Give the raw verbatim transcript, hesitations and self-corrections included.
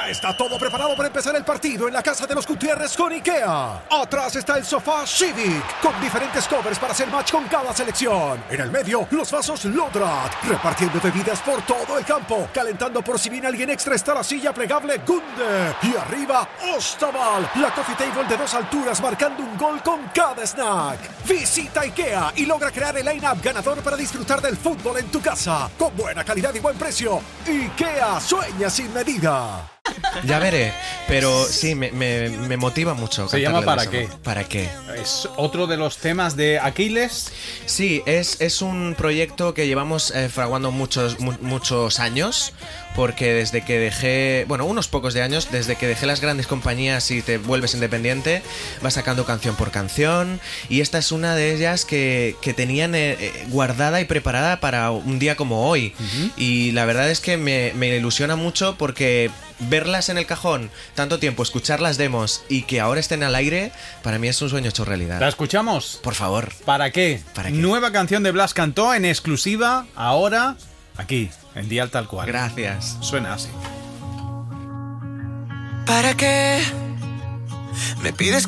Ya está todo preparado para empezar el partido en la casa de los Gutiérrez con IKEA. Atrás está el sofá Civic, con diferentes covers para hacer match con cada selección. En el medio, los vasos Lodrat, repartiendo bebidas por todo el campo. Calentando por si viene alguien extra está la silla plegable Gunde. Y arriba, Ostaval, la coffee table de dos alturas marcando un gol con cada snack. Visita IKEA y logra crear el line-up ganador para disfrutar del fútbol en tu casa. Con buena calidad y buen precio. IKEA, sueña sin medida. Ya veré, pero sí, me, me, me motiva mucho. ¿Se llama ¿Para eso, qué? ¿no? ¿Para qué? ¿Es otro de los temas de Aquiles? Sí, es, es un proyecto que llevamos eh, fraguando muchos, mu- muchos años, porque desde que dejé, bueno, unos pocos de años, desde que dejé las grandes compañías y te vuelves independiente, vas sacando canción por canción, y esta es una de ellas que, que tenían eh, eh, guardada y preparada para un día como hoy. Uh-huh. Y la verdad es que me, me ilusiona mucho porque verlas en el cajón tanto tiempo, escuchar las demos y que ahora estén al aire, para mí es un sueño hecho realidad. ¿La escuchamos? Por favor. ¿Para qué? ¿Para qué? Nueva canción de Blas Cantó en exclusiva, ahora, aquí, en Dial Tal Cual. Gracias. Suena así. ¿Para qué me pides